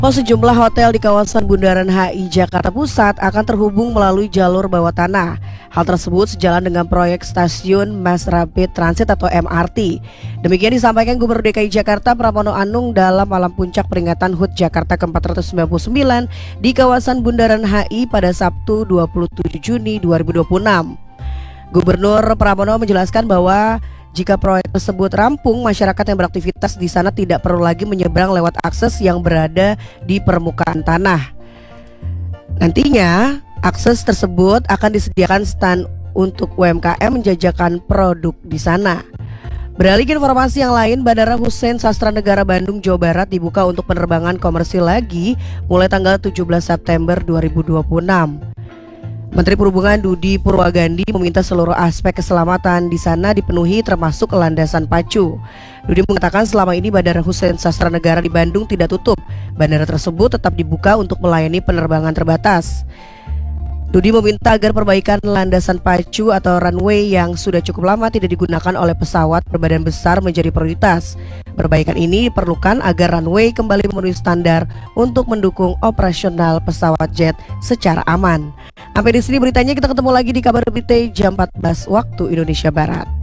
Sejumlah hotel di kawasan Bundaran HI Jakarta Pusat akan terhubung melalui jalur bawah tanah. Hal tersebut sejalan dengan proyek stasiun Mass Rapid Transit atau MRT. Demikian disampaikan Gubernur DKI Jakarta Pramono Anung dalam malam puncak peringatan HUT Jakarta ke-499 di kawasan Bundaran HI pada Sabtu 27 Juni 2026. Gubernur Pramono menjelaskan bahwa jika proyek tersebut rampung, masyarakat yang beraktivitas di sana tidak perlu lagi menyeberang lewat akses yang berada di permukaan tanah. Nantinya, akses tersebut akan disediakan stand untuk UMKM menjajakan produk di sana. Beralih ke informasi yang lain, Bandara Husein Sastranegara Bandung, Jawa Barat dibuka untuk penerbangan komersil lagi mulai tanggal 17 September 2026. Menteri Perhubungan Dudi Purwagandi meminta seluruh aspek keselamatan di sana dipenuhi termasuk landasan pacu. Dudi mengatakan selama ini Bandara Husein Sastranegara di Bandung tidak tutup. Bandara tersebut tetap dibuka untuk melayani penerbangan terbatas. Dudi meminta agar perbaikan landasan pacu atau runway yang sudah cukup lama tidak digunakan oleh pesawat berbadan besar menjadi prioritas. Perbaikan ini diperlukan agar runway kembali memenuhi standar untuk mendukung operasional pesawat jet secara aman. Sampai di sini beritanya, kita ketemu lagi di Kabar Berita jam 14 waktu Indonesia Barat.